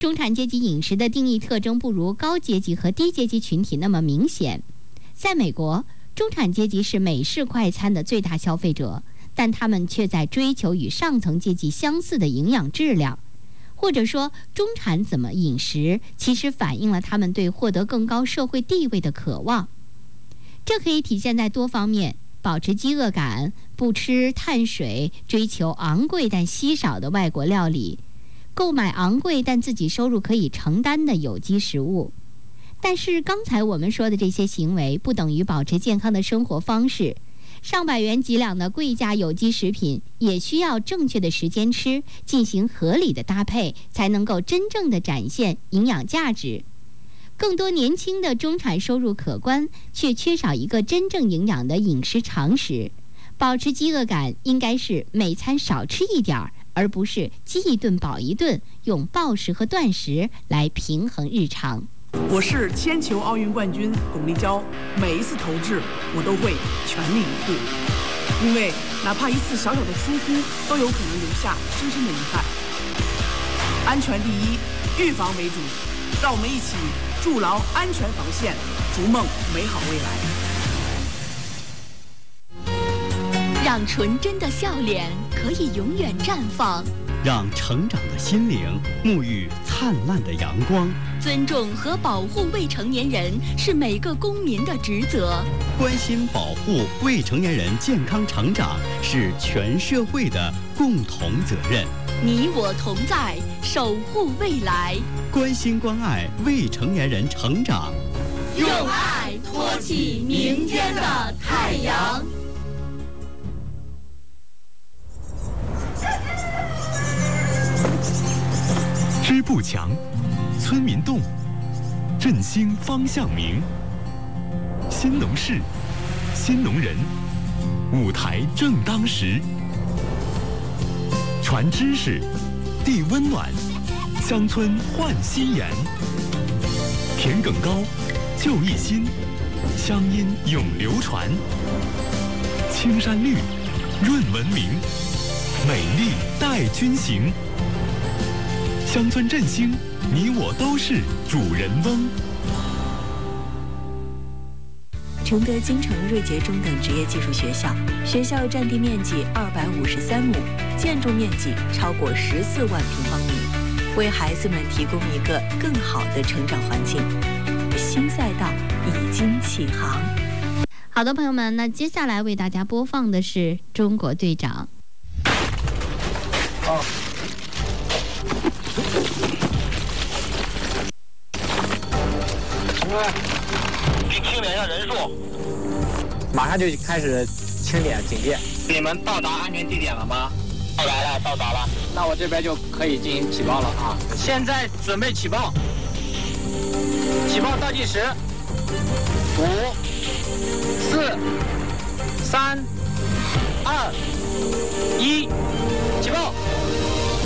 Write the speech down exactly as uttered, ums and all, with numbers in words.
中产阶级饮食的定义特征不如高阶级和低阶级群体那么明显。在美国，中产阶级是美式快餐的最大消费者，但他们却在追求与上层阶级相似的营养质量。或者说，中产怎么饮食，其实反映了他们对获得更高社会地位的渴望。这可以体现在多方面：保持饥饿感，不吃碳水，追求昂贵但稀少的外国料理，购买昂贵但自己收入可以承担的有机食物。但是刚才我们说的这些行为不等于保持健康的生活方式。上百元几两的贵价有机食品也需要正确的时间吃，进行合理的搭配，才能够真正的展现营养价值。更多年轻的中产收入可观，却缺少一个真正营养的饮食常识。保持饥饿感应该是每餐少吃一点儿，而不是饥一顿饱一顿，用暴食和断食来平衡日常。 我是铅球奥运冠军巩立姣，每一次投掷我都会全力以赴，因为哪怕一次小小的疏忽，都有可能留下深深的遗憾。安全第一，预防为主，让我们一起筑牢安全防线，逐梦美好未来。 让纯真的笑脸可以永远绽放， 让成长的心灵沐浴灿烂的阳光。 尊重和保护未成年人是每个公民的职责， 关心保护未成年人健康成长是全社会的共同责任。 你我同在，守护未来， 关心关爱未成年人成长， 用爱托起明天的太阳。 支部强，村民动，振兴方向明。新农事，新农人，舞台正当时。传知识，递温暖，乡村焕新颜。田埂高，就一心，乡音永流传。青山绿，润文明，美丽带军行。乡村振兴，你我都是主人翁。 承德京城瑞杰中等职业技术学校，学校占地面积二百五十三亩，建筑面积超过十四万平方米，为孩子们提供一个更好的成长环境。新赛道已经起航。 好的，朋友们，那接下来为大家播放的是中国队长。 哦。 你清点一下人数， 马上就开始清点警戒。 你们到达安全地点了吗？到达了，到达了。 那我这边就可以进行起爆了啊！现在准备起爆，起爆倒计时：五、四、三、二、一，起爆！